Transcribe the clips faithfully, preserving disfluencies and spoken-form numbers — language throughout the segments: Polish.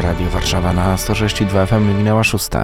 Radio Warszawa na sto sześć i dwa F M, minęła szósta.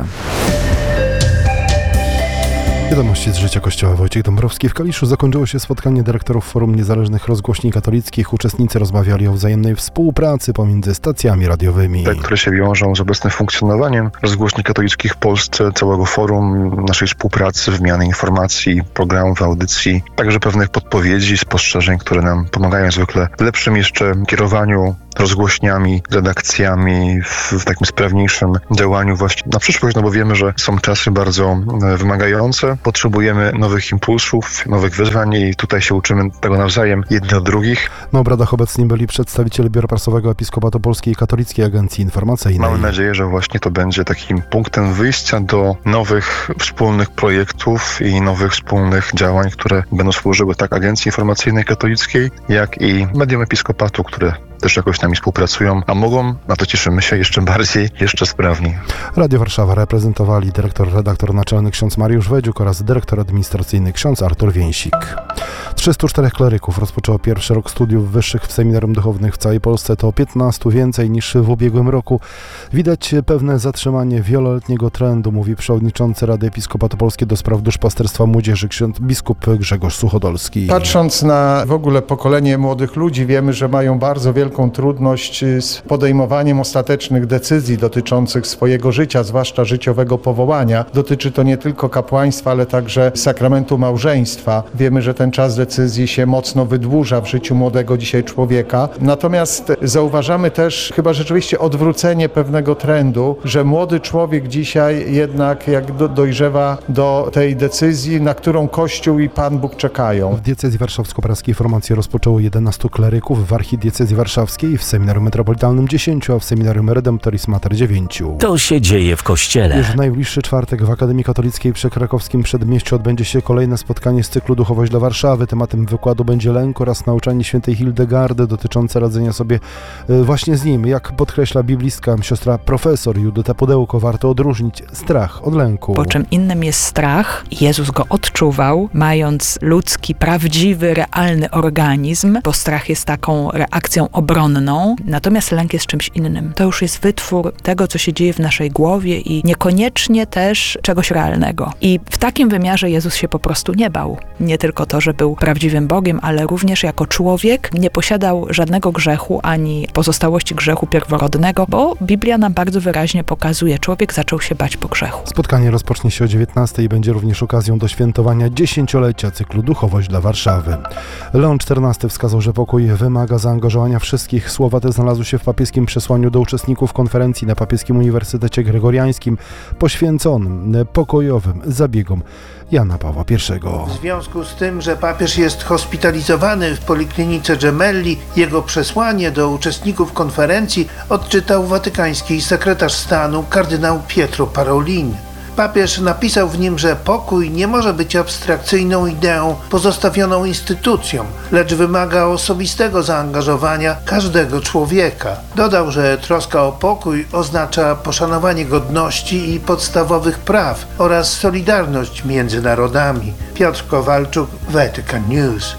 Wiadomości z życia Kościoła. Wojciech Dąbrowski. W Kaliszu zakończyło się spotkanie dyrektorów Forum Niezależnych Rozgłośni Katolickich. Uczestnicy rozmawiali o wzajemnej współpracy pomiędzy stacjami radiowymi. Te, które się wiążą z obecnym funkcjonowaniem rozgłośni katolickich w Polsce, całego forum, naszej współpracy, wymiany informacji, programów, audycji, także pewnych podpowiedzi, spostrzeżeń, które nam pomagają zwykle w lepszym jeszcze kierowaniu rozgłośniami, redakcjami, w, w takim sprawniejszym działaniu właśnie na przyszłość, no bo wiemy, że są czasy bardzo wymagające, potrzebujemy nowych impulsów, nowych wyzwań i tutaj się uczymy tego nawzajem jedni od drugich. Na obradach obecni byli przedstawiciele Biura Prasowego Episkopatu Polskiej Katolickiej Agencji Informacyjnej. Mamy nadzieję, że właśnie to będzie takim punktem wyjścia do nowych wspólnych projektów i nowych wspólnych działań, które będą służyły tak Agencji Informacyjnej Katolickiej, jak i mediom Episkopatu, które też jakoś z nami współpracują, a mogą, na to cieszymy się, jeszcze bardziej, jeszcze sprawniej. Radio Warszawa reprezentowali dyrektor, redaktor naczelny ksiądz Mariusz Wedziuk oraz dyrektor administracyjny ksiądz Artur Więsik. trzystu czterech kleryków rozpoczęło pierwszy rok studiów wyższych w seminarium duchownych w całej Polsce. To piętnastu więcej niż w ubiegłym roku. Widać pewne zatrzymanie wieloletniego trendu, mówi przewodniczący Rady Episkopatu Polskiej do spraw duszpasterstwa młodzieży ksiądz biskup Grzegorz Suchodolski. Patrząc na w ogóle pokolenie młodych ludzi, wiemy, że mają bardzo wiele wielką trudność z podejmowaniem ostatecznych decyzji dotyczących swojego życia, zwłaszcza życiowego powołania. Dotyczy to nie tylko kapłaństwa, ale także sakramentu małżeństwa. Wiemy, że ten czas decyzji się mocno wydłuża w życiu młodego dzisiaj człowieka. Natomiast zauważamy też chyba rzeczywiście odwrócenie pewnego trendu, że młody człowiek dzisiaj jednak jak do, dojrzewa do tej decyzji, na którą Kościół i Pan Bóg czekają. W diecezji warszawsko-praskiej formację rozpoczęło jedenastu kleryków, w archidiecezji warszawskiej w seminarium metropolitalnym dziesięciu, a w seminarium Redemptoris Mater dziewięciu. To się dzieje w Kościele. Już w najbliższy czwartek w Akademii Katolickiej przy krakowskim Przedmieściu odbędzie się kolejne spotkanie z cyklu Duchowość dla Warszawy. Tematem wykładu będzie lęk oraz nauczanie świętej Hildegardy dotyczące radzenia sobie właśnie z nim. Jak podkreśla biblistka siostra profesor Judyta Pudełko, warto odróżnić strach od lęku. Po czym innym jest strach. Jezus go odczuwał, mając ludzki, prawdziwy, realny organizm, bo strach jest taką reakcją obronną, natomiast lęk jest czymś innym. To już jest wytwór tego, co się dzieje w naszej głowie i niekoniecznie też czegoś realnego. I w takim wymiarze Jezus się po prostu nie bał. Nie tylko to, że był prawdziwym Bogiem, ale również jako człowiek nie posiadał żadnego grzechu, ani pozostałości grzechu pierworodnego, bo Biblia nam bardzo wyraźnie pokazuje, człowiek zaczął się bać po grzechu. Spotkanie rozpocznie się o dziewiętnastej i będzie również okazją do świętowania dziesięciolecia cyklu Duchowość dla Warszawy. Leon czternasty wskazał, że pokój wymaga zaangażowania wszystkich. Słowa te znalazły się w papieskim przesłaniu do uczestników konferencji na Papieskim Uniwersytecie Gregoriańskim poświęconym pokojowym zabiegom Jana Pawła pierwszego. W związku z tym, że papież jest hospitalizowany w Poliklinice Gemelli, jego przesłanie do uczestników konferencji odczytał watykański sekretarz stanu kardynał Pietro Parolin. Papież napisał w nim, że pokój nie może być abstrakcyjną ideą pozostawioną instytucjom, lecz wymaga osobistego zaangażowania każdego człowieka. Dodał, że troska o pokój oznacza poszanowanie godności i podstawowych praw oraz solidarność między narodami. Piotr Kowalczuk, Vatican News.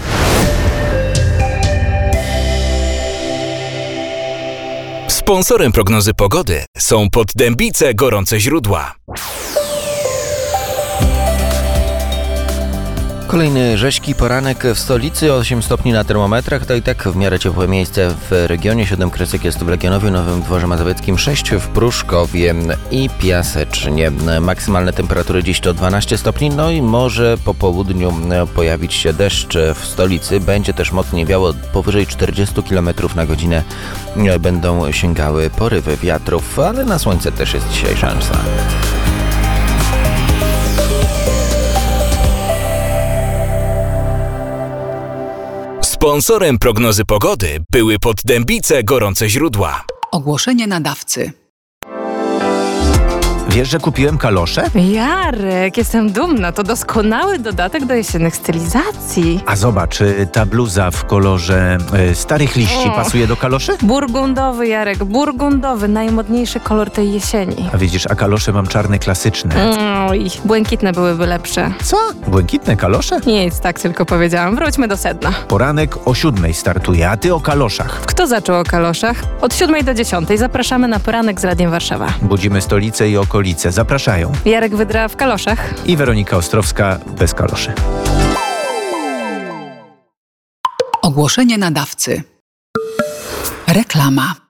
Sponsorem prognozy pogody są Poddębice Gorące Źródła. Kolejny rzeźki poranek w stolicy, osiem stopni na termometrach, to i tak w miarę ciepłe miejsce w regionie. siedem kresek jest w Legionowie, Nowym Dworze Mazowieckim, sześć w Pruszkowie i Piasecznie. Maksymalne temperatury dziś to dwanaście stopni, no i może po południu pojawić się deszcz w stolicy. Będzie też mocniej wiało, powyżej czterdzieści kilometrów na godzinę będą sięgały porywy wiatrów, ale na słońce też jest dzisiaj szansa. Sponsorem prognozy pogody były Poddębice Gorące Źródła. Ogłoszenie nadawcy. Wiesz, że kupiłem kalosze? Jarek, jestem dumna. To doskonały dodatek do jesiennych stylizacji. A zobacz, y, ta bluza w kolorze y, starych liści O. pasuje do kaloszy? Burgundowy, Jarek, burgundowy. Najmodniejszy kolor tej jesieni. A widzisz, a kalosze mam czarne klasyczne. Oj, błękitne byłyby lepsze. Co? Błękitne kalosze? Nic, tak tylko powiedziałam. Wróćmy do sedna. Poranek o siódmej startuje, a ty o kaloszach. Kto zaczął o kaloszach? Od siódmej do dziesiątej zapraszamy na poranek z Radiem Warszawa. Budzimy stolicę i okolice. Zapraszają. Jarek Wydra w kaloszach. I Weronika Ostrowska bez kaloszy. Ogłoszenie nadawcy. Reklama.